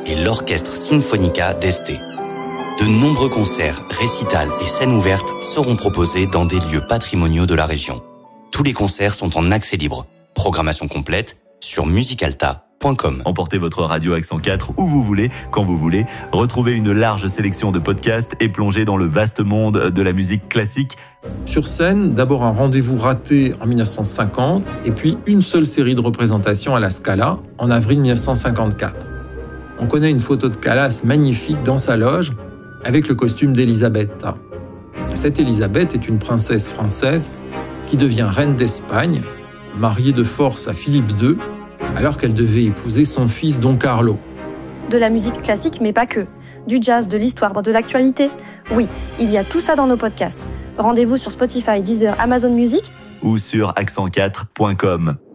et l'Orchestre Sinfonica d'Este. De nombreux concerts, récitals et scènes ouvertes seront proposés dans des lieux patrimoniaux de la région. Tous les concerts sont en accès libre. Programmation complète sur musicalta.com. Emportez votre radio Accent 4 où vous voulez, quand vous voulez. Retrouvez une large sélection de podcasts et plongez dans le vaste monde de la musique classique. Sur scène, d'abord un rendez-vous raté en 1950 et puis une seule série de représentations à la Scala en avril 1954. On connaît une photo de Callas magnifique dans sa loge avec le costume d'Elisabetta. Cette Elisabeth est une princesse française qui devient reine d'Espagne, mariée de force à Philippe II, alors qu'elle devait épouser son fils Don Carlo. De la musique classique, mais pas que. Du jazz, de l'histoire, de l'actualité. Oui, il y a tout ça dans nos podcasts. Rendez-vous sur Spotify, Deezer, Amazon Music ou sur accent4.com.